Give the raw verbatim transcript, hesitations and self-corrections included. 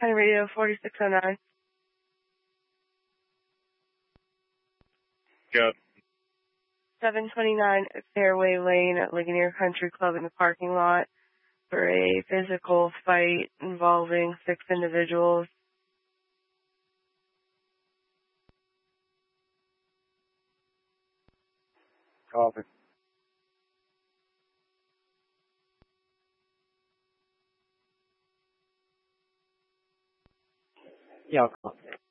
County Radio forty-six oh nine. Go. seven twenty-nine Fairway Lane at Ligonier Country Club in the parking lot for a physical fight involving six individuals. Copy. Yeah, I'll call.